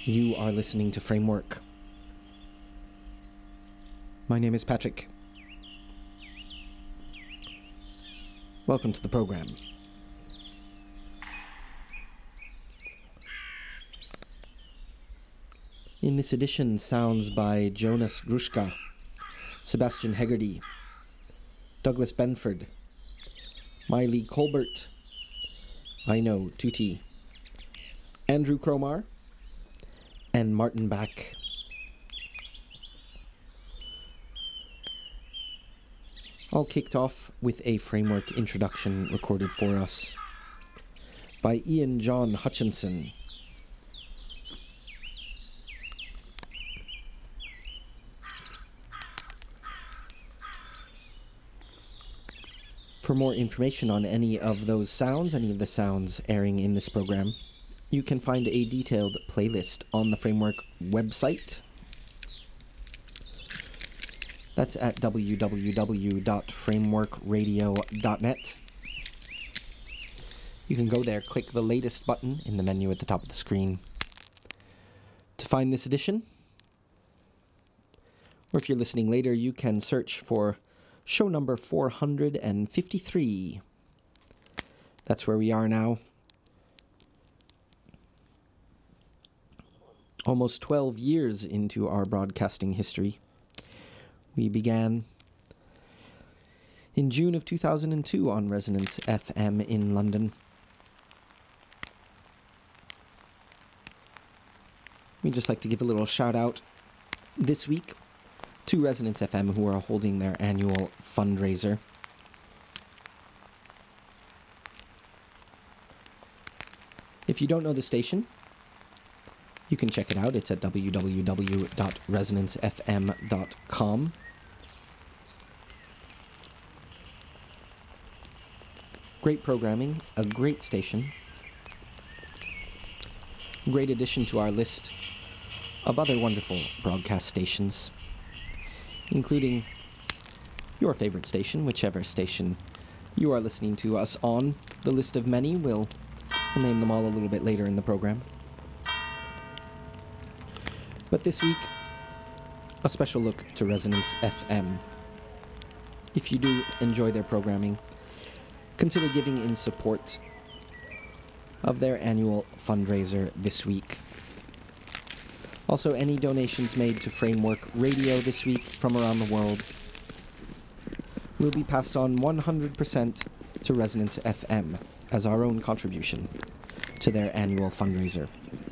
You are listening to Framework. My name is Patrick. Welcome to the program. In this edition, sounds by Jonas Gruszka, Sebastian Hegarty, Douglas Benford, Miley Colbert, Aino Tuti, Andrew Cromar, and Martin Bach. All kicked off with a Framework introduction recorded for us by Ian John Hutchinson. For more information on any of those sounds, any of the sounds airing in this program, you can find a detailed playlist on the Framework website. That's at www.frameworkradio.net. You can go there, click the latest button in the menu at the top of the screen to find this edition. Or if you're listening later, you can search for show number 453. That's where we are now. Almost 12 years into our broadcasting history. We began in June of 2002 on Resonance FM in London. We'd just like to give a little shout out this week to Resonance FM, who are holding their annual fundraiser. If you don't know the station, you can check it out. It's at www.resonancefm.com. Great programming, a great station. Great addition to our list of other wonderful broadcast stations, including your favorite station, whichever station you are listening to us on. The list of many, we'll name them all a little bit later in the program. But this week, a special look to Resonance FM. If you do enjoy their programming, consider giving in support of their annual fundraiser this week. Also, any donations made to Framework Radio this week from around the world will be passed on 100% to Resonance FM as our own contribution to their annual fundraiser.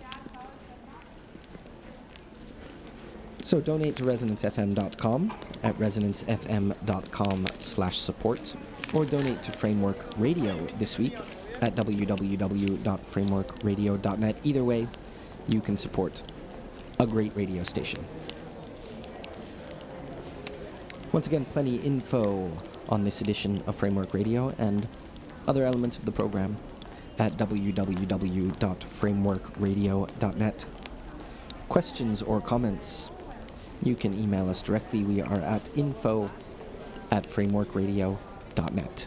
So donate to resonancefm.com at resonancefm.com/support, or donate to Framework Radio this week at www.frameworkradio.net. Either way, you can support a great radio station. Once again, plenty info on this edition of Framework Radio and other elements of the program at www.frameworkradio.net. Questions or comments, you can email us directly. We are at info@frameworkradio.net.